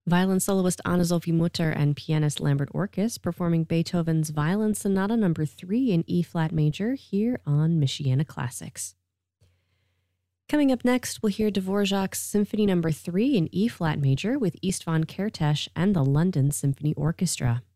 Violin soloist Anna-Sophie Mutter and pianist Lambert Orkis performing Beethoven's Violin Sonata No. 3 in E-flat major here on Michiana Classics. Coming up next, we'll hear Dvorak's Symphony No. 3 in E-flat major with Istvan Kertész and the London Symphony Orchestra.